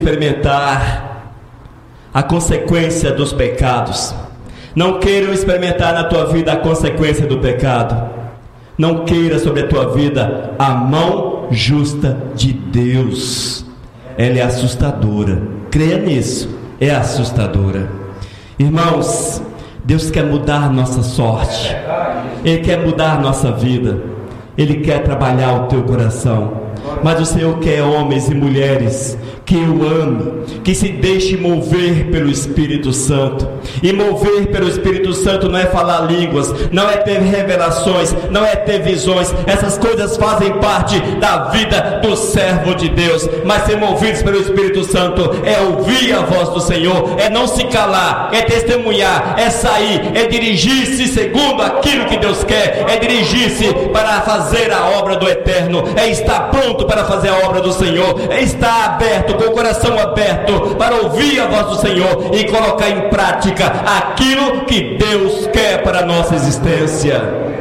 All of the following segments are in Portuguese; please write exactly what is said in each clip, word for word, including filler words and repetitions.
experimentar a consequência dos pecados. Não queiram experimentar na tua vida a consequência do pecado. Não queira sobre a tua vida a mão justa de Deus. Ela é assustadora. Creia nisso. É assustadora. Irmãos, Deus quer mudar nossa sorte. Ele quer mudar nossa vida. Ele quer trabalhar o teu coração. Mas o Senhor quer homens e mulheres que o amem, que se deixe mover pelo Espírito Santo. E mover pelo Espírito Santo não é falar línguas, não é ter revelações, não é ter visões. Essas coisas fazem parte da vida do servo de Deus. Mas ser movidos pelo Espírito Santo é ouvir a voz do Senhor, é não se calar, é testemunhar, é sair, é dirigir-se segundo aquilo que Deus quer, é dirigir-se para fazer a obra do Eterno, é estar pronto para fazer a obra do Senhor, é estar aberto, com o coração aberto para ouvir a voz do Senhor e colocar em prática aquilo que Deus quer para a nossa existência.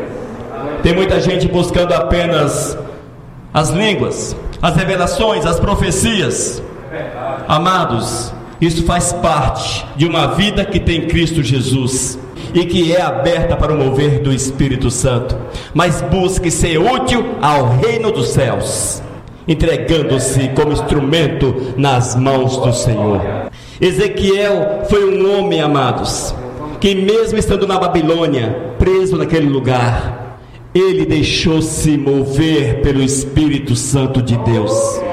Tem muita gente buscando apenas as línguas, as revelações, as profecias. Amados, isso faz parte de uma vida que tem Cristo Jesus e que é aberta para o mover do Espírito Santo. Mas busque ser útil ao reino dos céus, entregando-se como instrumento nas mãos do Senhor. Ezequiel foi um homem, amados, que mesmo estando na Babilônia, preso naquele lugar, ele deixou-se mover pelo Espírito Santo de Deus.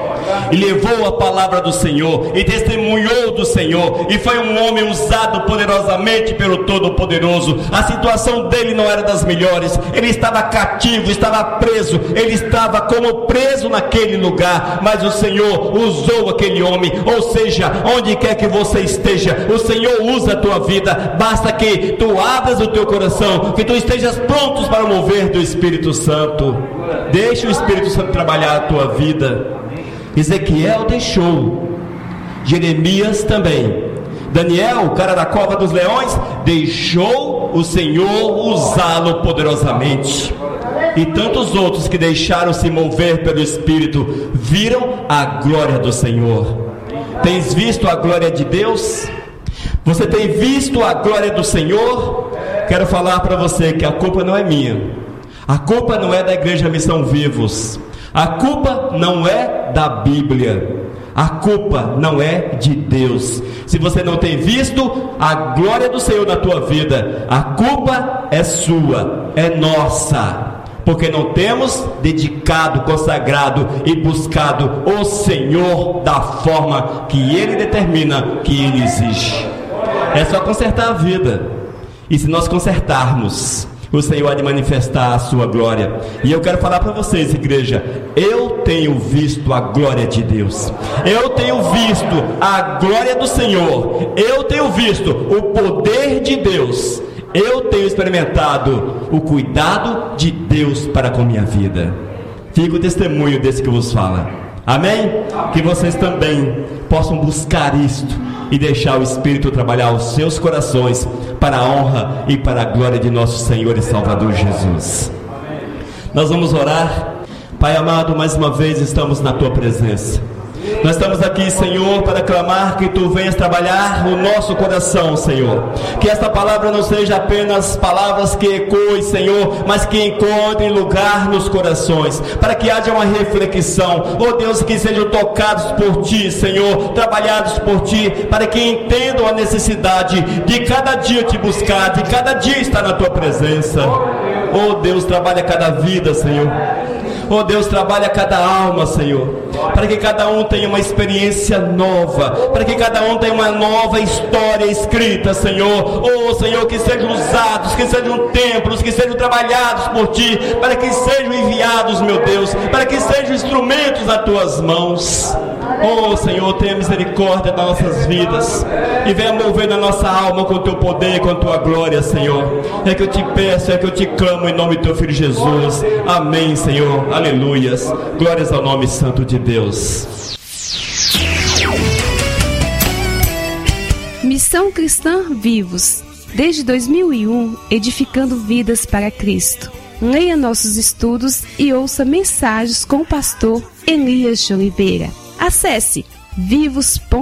E levou a palavra do Senhor, e testemunhou do Senhor, e foi um homem usado poderosamente pelo Todo-Poderoso. A situação dele não era das melhores, ele estava cativo, estava preso, ele estava como preso naquele lugar, mas o Senhor usou aquele homem. Ou seja, onde quer que você esteja, o Senhor usa a tua vida, basta que tu abras o teu coração, que tu estejas prontos para o mover do Espírito Santo. Deixa o Espírito Santo trabalhar a tua vida. Ezequiel deixou, Jeremias também, Daniel, o cara da cova dos leões, deixou o Senhor usá-lo poderosamente. E tantos outros que deixaram se mover pelo Espírito viram a glória do Senhor. Tens visto a glória de Deus? Você tem visto a glória do Senhor? Quero falar para você que a culpa não é minha, a culpa não é da Igreja Missão Vivos, a culpa não é da Bíblia, a culpa não é de Deus. Se você não tem visto a glória do Senhor na tua vida, a culpa é sua, é nossa, porque não temos dedicado, consagrado e buscado o Senhor da forma que Ele determina, que Ele exige. É só consertar a vida, e se nós consertarmos, o Senhor há de manifestar a sua glória. E eu quero falar para vocês, igreja, eu tenho visto a glória de Deus, eu tenho visto a glória do Senhor, eu tenho visto o poder de Deus, eu tenho experimentado o cuidado de Deus para com minha vida. Fica o testemunho desse que vos fala. Amém? Que vocês também possam buscar isto e deixar o Espírito trabalhar os seus corações para a honra e para a glória de nosso Senhor e Salvador Jesus. Nós vamos orar. Pai amado, mais uma vez estamos na Tua presença. Nós estamos aqui, Senhor, para clamar que Tu venhas trabalhar o nosso coração, Senhor. Que esta palavra não seja apenas palavras que ecoem, Senhor, mas que encontrem lugar nos corações, para que haja uma reflexão. Oh Deus, que sejam tocados por Ti, Senhor, trabalhados por Ti, para que entendam a necessidade de cada dia Te buscar, de cada dia estar na Tua presença. Oh Deus, trabalha cada vida, Senhor. Oh Deus, trabalha cada alma, Senhor, para que cada um tenha uma experiência nova, para que cada um tenha uma nova história escrita, Senhor. Oh Senhor, que sejam usados, que sejam templos, que sejam trabalhados por Ti, para que sejam enviados, meu Deus, para que sejam instrumentos nas Tuas mãos. Oh Senhor, tenha misericórdia das nossas vidas e venha movendo a nossa alma com o Teu poder e com a Tua glória, Senhor. É que eu Te peço, é que eu Te clamo em nome do Teu Filho Jesus. Amém, Senhor. Aleluias. Glórias ao nome santo de Deus. Missão Cristã Vivos, desde dois mil e um, edificando vidas para Cristo. Leia nossos estudos e ouça mensagens com o pastor Elias de Oliveira. Acesse vivos ponto com.